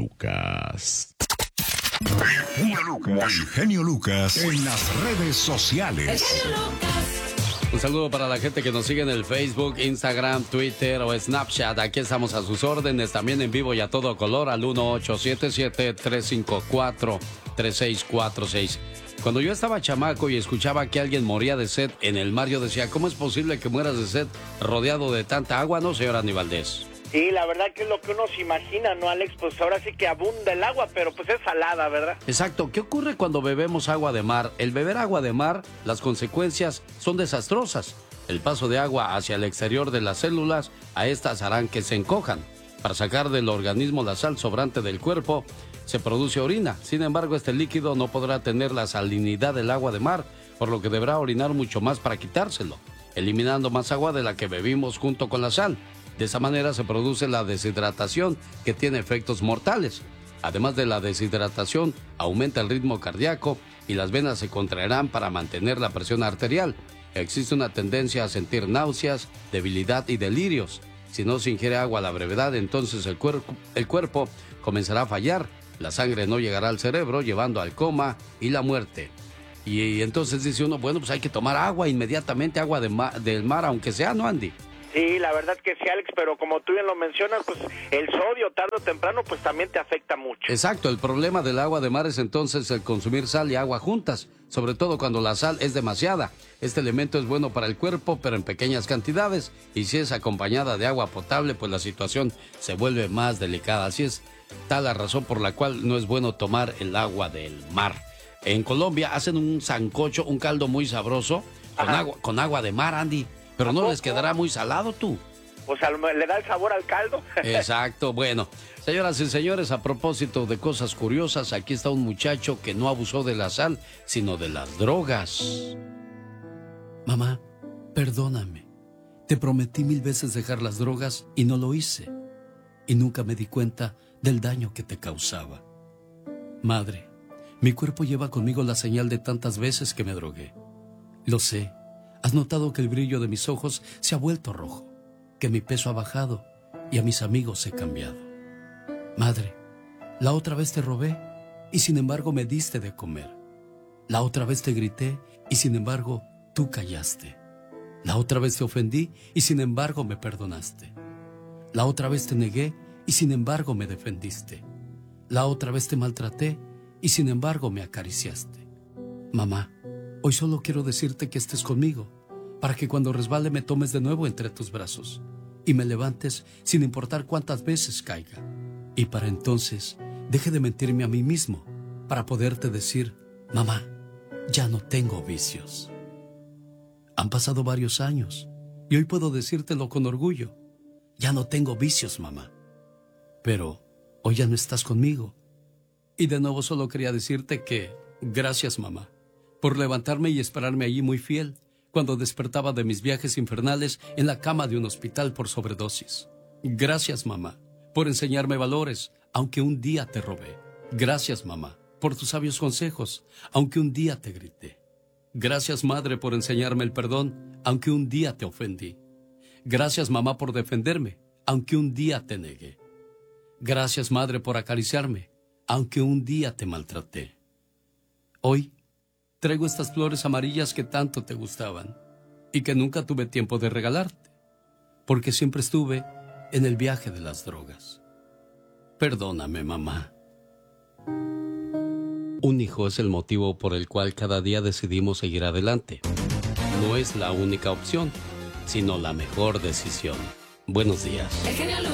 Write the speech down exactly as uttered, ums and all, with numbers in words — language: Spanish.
Lucas. El genio Lucas en las redes sociales. El genio Lucas. Un saludo para la gente que nos sigue en el Facebook, Instagram, Twitter o Snapchat. Aquí estamos a sus órdenes, también en vivo y a todo color al uno ocho siete siete, tres cinco cuatro, tres seis cuatro seis. Cuando yo estaba chamaco y escuchaba que alguien moría de sed en el mar, yo decía, ¿cómo es posible que mueras de sed rodeado de tanta agua, no, señor Andy Valdés? Sí, la verdad que es lo que uno se imagina, ¿no, Alex? Pues ahora sí que abunda el agua, pero pues es salada, ¿verdad? Exacto. ¿Qué ocurre cuando bebemos agua de mar? El beber agua de mar, las consecuencias son desastrosas. El paso de agua hacia el exterior de las células, a estas harán que se encojan. Para sacar del organismo la sal sobrante del cuerpo, se produce orina. Sin embargo, este líquido no podrá tener la salinidad del agua de mar, por lo que deberá orinar mucho más para quitárselo, eliminando más agua de la que bebimos junto con la sal. De esa manera se produce la deshidratación, que tiene efectos mortales. Además de la deshidratación, aumenta el ritmo cardíaco y las venas se contraerán para mantener la presión arterial. Existe una tendencia a sentir náuseas, debilidad y delirios. Si no se ingiere agua a la brevedad, entonces el, cuerpo, el cuerpo comenzará a fallar. La sangre no llegará al cerebro, llevando al coma y la muerte. Y, y entonces dice uno, bueno, pues hay que tomar agua inmediatamente, agua de ma- del mar, aunque sea, ¿no, Andy? Sí, la verdad que sí, Alex, pero como tú bien lo mencionas, pues el sodio tarde o temprano pues también te afecta mucho. Exacto, el problema del agua de mar es entonces el consumir sal y agua juntas, sobre todo cuando la sal es demasiada. Este elemento es bueno para el cuerpo, pero en pequeñas cantidades, y si es acompañada de agua potable, pues la situación se vuelve más delicada. Así es tal la razón por la cual no es bueno tomar el agua del mar. En Colombia hacen un sancocho, un caldo muy sabroso, con agua, con agua de mar, Andy. Pero no les quedará muy salado, tú. Pues le da el sabor al caldo. Exacto, bueno. Señoras y señores, a propósito de cosas curiosas, aquí está un muchacho que no abusó de la sal, sino de las drogas. Mamá, perdóname. Te prometí mil veces dejar las drogas y no lo hice. Y nunca me di cuenta del daño que te causaba. Madre, mi cuerpo lleva conmigo la señal de tantas veces que me drogué. Lo sé. ¿Has notado que el brillo de mis ojos se ha vuelto rojo? Que mi peso ha bajado y a mis amigos he cambiado. Madre, la otra vez te robé y sin embargo me diste de comer. La otra vez te grité y sin embargo tú callaste. La otra vez te ofendí y sin embargo me perdonaste. La otra vez te negué y sin embargo me defendiste. La otra vez te maltraté y sin embargo me acariciaste. Mamá, hoy solo quiero decirte que estés conmigo, para que cuando resbale me tomes de nuevo entre tus brazos y me levantes sin importar cuántas veces caiga. Y para entonces deje de mentirme a mí mismo, para poderte decir, mamá, ya no tengo vicios. Han pasado varios años y hoy puedo decírtelo con orgullo. Ya no tengo vicios, mamá. Pero hoy ya no estás conmigo. Y de nuevo solo quería decirte que, gracias, mamá, por levantarme y esperarme allí muy fiel cuando despertaba de mis viajes infernales en la cama de un hospital por sobredosis. Gracias, mamá, por enseñarme valores, aunque un día te robé. Gracias, mamá, por tus sabios consejos, aunque un día te grité. Gracias, madre, por enseñarme el perdón, aunque un día te ofendí. Gracias, mamá, por defenderme, aunque un día te negué. Gracias, madre, por acariciarme, aunque un día te maltraté. Hoy traigo estas flores amarillas que tanto te gustaban y que nunca tuve tiempo de regalarte, porque siempre estuve en el viaje de las drogas. Perdóname, mamá. Un hijo es el motivo por el cual cada día decidimos seguir adelante. No es la única opción, sino la mejor decisión. Buenos días. El genio Lucas.